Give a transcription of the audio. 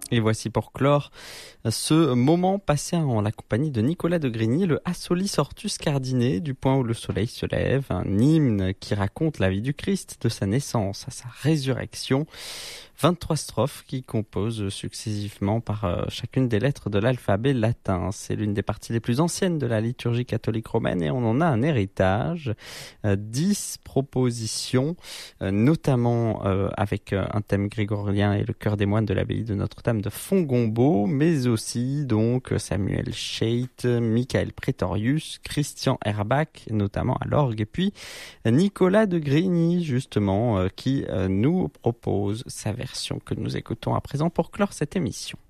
Et voici pour clore ce moment passé en la compagnie de Nicolas de Grigny, le A Solis Ortus Cardine, du point où le soleil se lève, un hymne qui raconte la vie du Christ, de sa naissance à sa résurrection. 23 strophes qui composent successivement par chacune des lettres de l'alphabet latin. C'est l'une des parties les plus anciennes de la liturgie catholique romaine et on en a un héritage. 10 propositions, notamment avec un thème grégorien et le chœur des moines de l'abbaye de Notre-Dame de Fongombault, mais aussi donc Samuel Scheidt, Michael Pretorius, Christian Herbach, notamment à l'orgue, et puis Nicolas de Grigny, justement, qui nous propose sa version que nous écoutons à présent pour clore cette émission.